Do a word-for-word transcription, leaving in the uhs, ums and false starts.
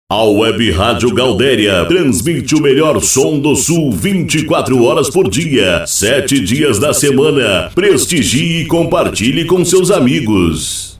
A Web Rádio Galdéria transmite o melhor som do Sul vinte e quatro horas por dia, sete dias da semana. Prestigie e compartilhe com seus amigos.